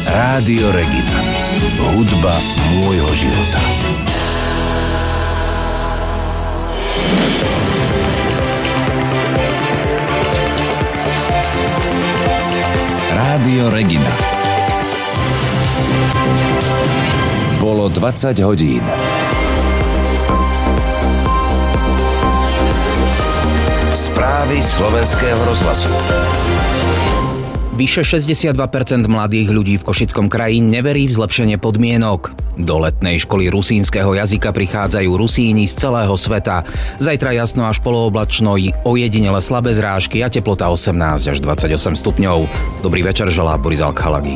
Rádio Regina. Hudba môjho života. Rádio Regina. Bolo 20 hodín. Správy Slovenského rozhlasu. Vyše 62% mladých ľudí v Košickom kraji neverí v zlepšenie podmienok. Do letnej školy rusínskeho jazyka prichádzajú Rusíni z celého sveta. Zajtra jasno až polooblačno, ojedinele slabé zrážky a teplota 18 až 28 stupňov. Dobrý večer, želá Boris Alkhalagi.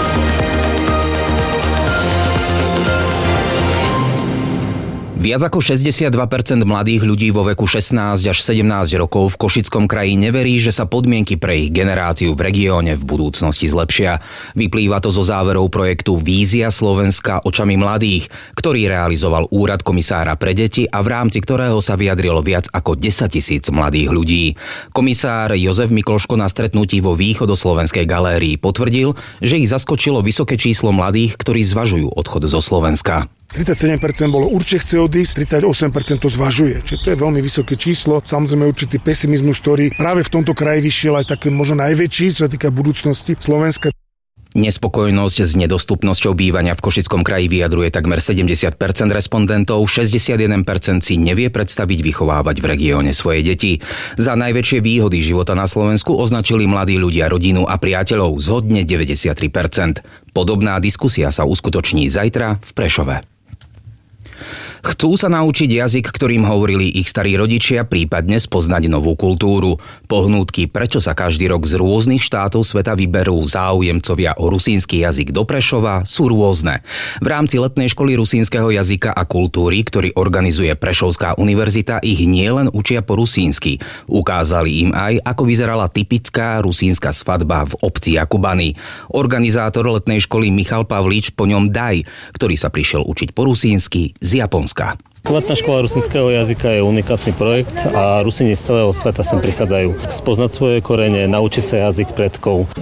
Viac ako 62% mladých ľudí vo veku 16 až 17 rokov v Košickom kraji neverí, že sa podmienky pre ich generáciu v regióne v budúcnosti zlepšia. Vyplýva to zo záverov projektu Vízia Slovenska očami mladých, ktorý realizoval Úrad komisára pre deti a v rámci ktorého sa vyjadrilo viac ako 10 000 mladých ľudí. Komisár Jozef Mikloško na stretnutí vo Východoslovenskej galérii potvrdil, že ich zaskočilo vysoké číslo mladých, ktorí zvažujú odchod zo Slovenska. 37% bolo určite chce odísť, 38% to zvažuje. Čiže to je veľmi vysoké číslo. Samozrejme určitý pesimizmus, ktorý práve v tomto kraji vyšiel aj taký možno najväčší, čo sa týka budúcnosti Slovenska. Nespokojnosť s nedostupnosťou bývania v Košickom kraji vyjadruje takmer 70% respondentov, 61% si nevie predstaviť vychovávať v regióne svoje deti. Za najväčšie výhody života na Slovensku označili mladí ľudia rodinu a priateľov, zhodne 93%. Podobná diskusia sa uskutoční zajtra v Prešove. Chcú sa naučiť jazyk, ktorým hovorili ich starí rodičia, prípadne spoznať novú kultúru. Pohnútky, prečo sa každý rok z rôznych štátov sveta vyberú záujemcovia o rusínsky jazyk do Prešova, sú rôzne. V rámci letnej školy rusínskeho jazyka a kultúry, ktorý organizuje Prešovská univerzita, ich nielen učia po rusínsky. Ukázali im aj, ako vyzerala typická rusínska svadba v obci Jakubany. Organizátor letnej školy Michal Pavlič po ňom Daj, ktorý sa prišiel učiť po rusínsky z Japonska. Letná škola rusínskeho jazyka je unikátny projekt a Rusíni z celého sveta sem prichádzajú spoznať svoje korene, naučiť sa jazyk predkov.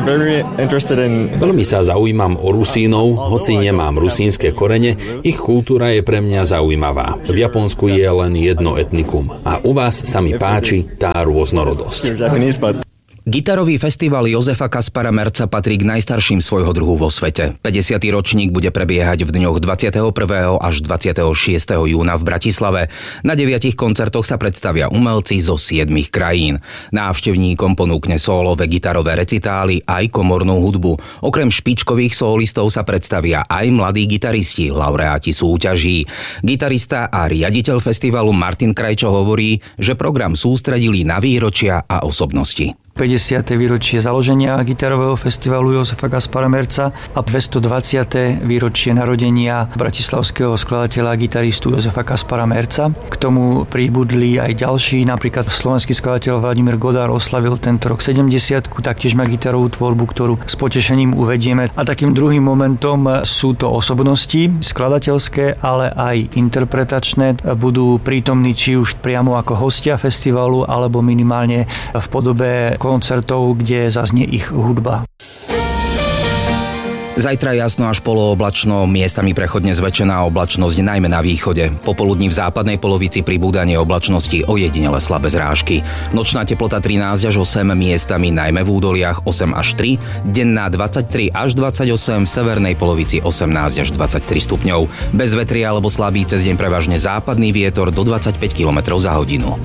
Veľmi sa zaujímam o Rusínov, hoci nemám rusínske korene, ich kultúra je pre mňa zaujímavá. V Japonsku je len jedno etnikum a u vás sa mi páči tá rôznorodosť. Gitarový festival Jozefa Kaspara Merca patrí k najstarším svojho druhu vo svete. 50. ročník bude prebiehať v dňoch 21. až 26. júna v Bratislave. Na 9 koncertoch sa predstavia umelci zo 7 krajín. Návštevníkom ponúkne sólové gitarové recitály aj komornú hudbu. Okrem špičkových sólistov sa predstavia aj mladí gitaristi, laureáti súťaží. Gitarista a riaditeľ festivalu Martin Krajčo hovorí, že program sústredili na výročia a osobnosti. 50. výročie založenia gitarového festivalu Jozefa Kaspara Merca a 220. výročie narodenia bratislavského skladateľa a gitaristu Jozefa Kaspara Merca. K tomu pribudli aj ďalší, napríklad slovenský skladateľ Vladimír Godár oslavil tento rok 70-ku, taktiež má gitarovú tvorbu, ktorú s potešením uvedieme. A takým druhým momentom sú to osobnosti skladateľské, ale aj interpretačné. Budú prítomní či už priamo ako hostia festivalu, alebo minimálne v podobe koncertov, kde zaznie ich hudba. Zajtra jasno až polooblačno, miestami prechodne zväčšená oblačnosť najmä na východe. Popoludní v západnej polovici pribúdanie oblačnosti, ojedinele slabé zrážky. Nočná teplota 13 až 8, miestami najmä v údoliach 8 až 3, denná 23 až 28, v severnej polovici 18 až 23 stupňov. Bez vetria alebo slabý cez deň prevažne západný vietor do 25 km za hodinu.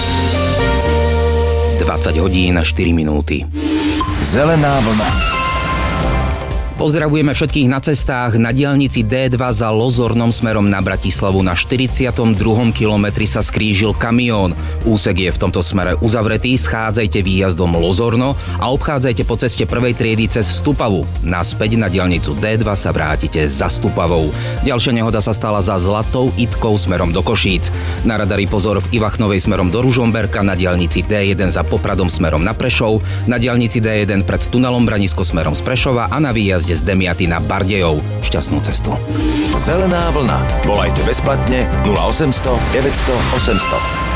20 hodín a 4 minúty. Zelená vlna. Pozdravujeme všetkých na cestách. Na diaľnici D2 za Lozornom smerom na Bratislavu na 42. kilometri sa skrížil kamión. Úsek je v tomto smere uzavretý, schádzajte výjazdom Lozorno a obchádzajte po ceste prvej triedy cez Stupavu. Naspäť na diaľnicu D2 sa vrátite za Stupavou. Ďalšia nehoda sa stala za Zlatou Itkou smerom do Košíc. Na radari pozor v Ivachnovej smerom do Ružomberka, na diaľnici D1 za Popradom smerom na Prešov, na diaľnici D1 pred tunelom Branisko smerom z Prešova a na výjazde z Demiaty na Bardejov. Šťastnú cestu. Zelená vlna. Volajte bezplatne 0800 900 800.